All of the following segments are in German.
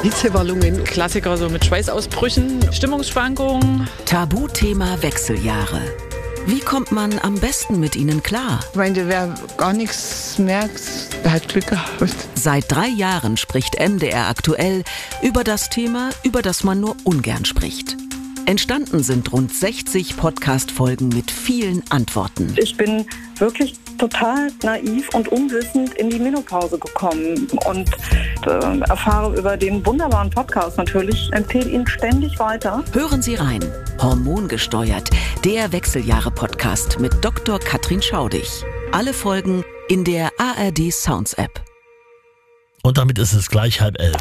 Hitzewallungen, Klassiker so mit Schweißausbrüchen, Stimmungsschwankungen. Tabuthema Wechseljahre. Wie kommt man am besten mit ihnen klar? Ich meine, wer gar nichts merkt, der hat Glück gehabt. Seit 3 Jahren spricht MDR aktuell über das Thema, über das man nur ungern spricht. Entstanden sind rund 60 Podcast-Folgen mit vielen Antworten. Ich bin wirklich total naiv und unwissend in die Menopause gekommen und erfahre über den wunderbaren Podcast natürlich, empfehle ihn ständig weiter. Hören Sie rein. Hormongesteuert, der Wechseljahre-Podcast mit Dr. Katrin Schaudig. Alle Folgen in der ARD Sounds App. Und damit ist es gleich 10:30.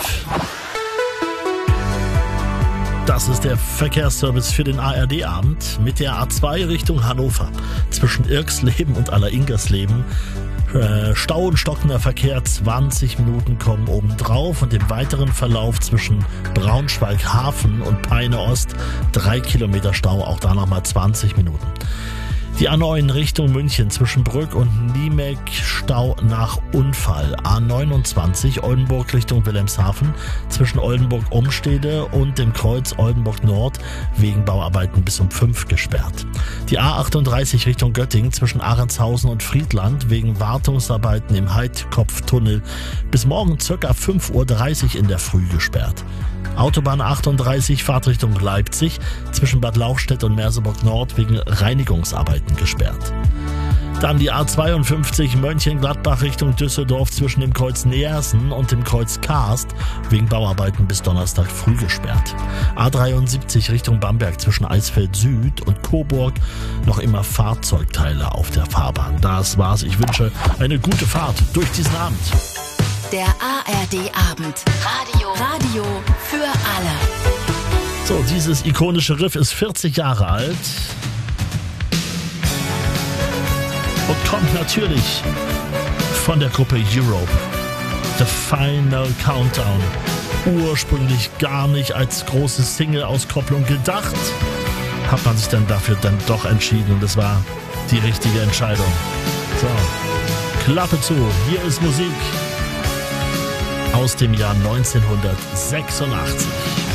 Das ist der Verkehrsservice für den ARD-Abend mit der A2 Richtung Hannover. Zwischen Irksleben und Alleringersleben Stau und stockender Verkehr, 20 Minuten kommen obendrauf und im weiteren Verlauf zwischen Braunschweig-Hafen und Peine-Ost 3 Kilometer Stau, auch da nochmal 20 Minuten. Die A9 Richtung München zwischen Brück und Niemek Stau nach Unfall. A29 Oldenburg Richtung Wilhelmshaven zwischen Oldenburg-Umstede und dem Kreuz Oldenburg Nord wegen Bauarbeiten bis um 5 gesperrt. Die A38 Richtung Göttingen zwischen Ahrentshausen und Friedland wegen Wartungsarbeiten im Heidkopftunnel bis morgen ca. 5:30 Uhr in der Früh gesperrt. Autobahn 38 Fahrtrichtung Leipzig zwischen Bad Lauchstädt und Merseburg Nord wegen Reinigungsarbeiten gesperrt. Dann die A52 Mönchengladbach Richtung Düsseldorf zwischen dem Kreuz Neersen und dem Kreuz Karst wegen Bauarbeiten bis Donnerstag früh gesperrt. A73 Richtung Bamberg zwischen Eisfeld Süd und Coburg noch immer Fahrzeugteile auf der Fahrbahn. Das war's. Ich wünsche eine gute Fahrt durch diesen Abend. Der ARD-Abend. Radio für alle. So, dieses ikonische Riff ist 40 Jahre alt und kommt natürlich von der Gruppe Europe. The Final Countdown. Ursprünglich gar nicht als große Single-Auskopplung gedacht, hat man sich dann dafür doch entschieden und es war die richtige Entscheidung. So, Klappe zu, hier ist Musik aus dem Jahr 1986.